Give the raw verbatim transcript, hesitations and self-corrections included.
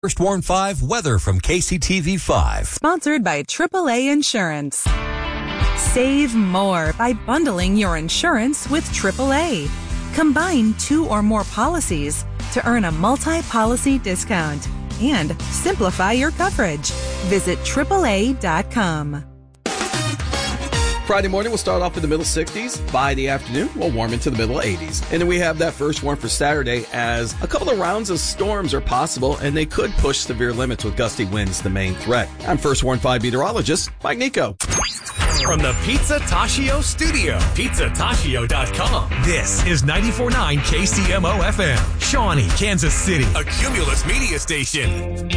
First Warn five weather from K C T V five. Sponsored by triple A Insurance. Save more by bundling your insurance with triple A. Combine two or more policies to earn a multi-policy discount and simplify your coverage. Visit triple A dot com. Friday morning, we'll start off in the middle sixties. By the afternoon, we'll warm into the middle eighties. And then we have that first warm for Saturday as a couple of rounds of storms are possible, and they could push severe limits with gusty winds the main threat. I'm First Warn five meteorologist Mike Nico. From the Pizza Tashio studio, pizza tashio dot com. This is ninety-four point nine K C M O F M, Shawnee, Kansas City, a Cumulus media station.